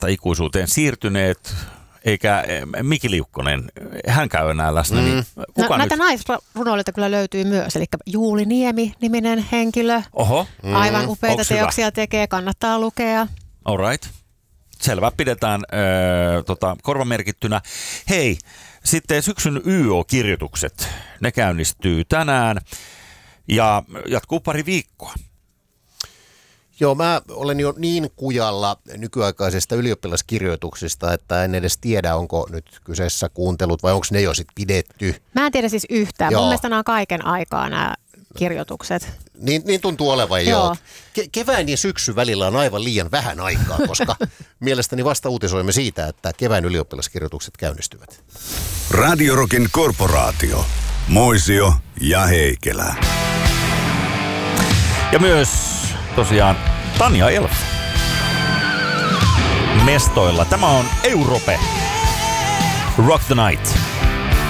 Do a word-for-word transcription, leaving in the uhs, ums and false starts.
välttämättä ikuisuuteen siirtyneet, eikä Miki Liukkonen, hän käy enää läsnä. Mm. Niin no, näitä naisrunoilijoita kyllä löytyy myös, eli Juuli Niemi-niminen henkilö. Oho. Mm. Aivan upeita Onks teoksia hyvä? Tekee, kannattaa lukea. All right. Selvä, pidetään öö, tota, korvamerkittynä. Hei, sitten syksyn Y O-kirjoitukset, ne käynnistyy tänään ja jatkuu pari viikkoa. Joo, mä olen jo niin kujalla nykyaikaisesta ylioppilaskirjoituksista, että en edes tiedä, onko nyt kyseessä kuuntelut vai onko ne jo sitten pidetty. Mä en tiedä siis yhtään. Joo. Mun mielestä nämä on kaiken aikaa nämä kirjoitukset. Niin, niin tuntuu olevan jo. Joo. Ke- kevään ja syksyn välillä on aivan liian vähän aikaa, koska mielestäni vasta uutisoimme siitä, että kevään ylioppilaskirjoitukset käynnistyvät. Radio Rockin korporaatio. Moisio ja Heikelä. Ja myös tosiaan Tanja Elf mestoilla. Tämä on Europe. Rock the Night.